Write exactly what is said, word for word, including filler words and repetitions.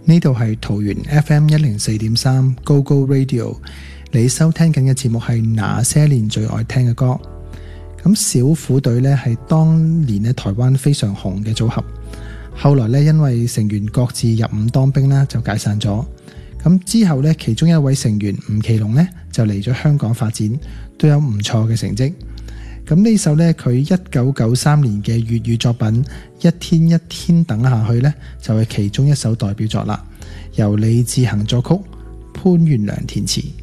呢度係桃園 F M 一零四點三 Go Go Radio， 你收聽緊嘅節目係那些年最愛聽嘅歌。咁小虎隊呢係當年咧台灣非常紅嘅組合，後來呢因為成員各自入伍當兵啦就解散咗。咁之後呢，其中一位成員吳奇隆呢就嚟咗香港發展，都有唔錯嘅成績。咁呢首呢，佢一九九三年嘅粵語作品《一天一天等下去》呢，就係其中一首代表作啦。由李志恒作曲，潘源良填詞。